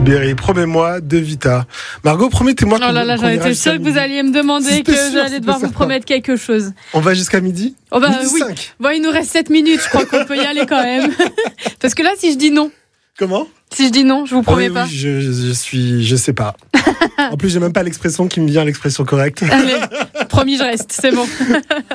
Berry, promets-moi de Vita. Margot, promettez-moi qu'on Oh là là, j'en étais sûre que vous alliez me demander que j'allais devoir vous promettre quelque chose. On va jusqu'à midi ? Oh bah midi oui. 5. Bon, il nous reste 7 minutes, je crois qu'on peut y aller quand même. Parce que là, si je dis non. Comment ? Si je dis non, je vous promets pas. Oui, je sais pas. En plus, j'ai même pas l'expression qui me vient, l'expression correcte. Allez, promis, je reste, c'est bon.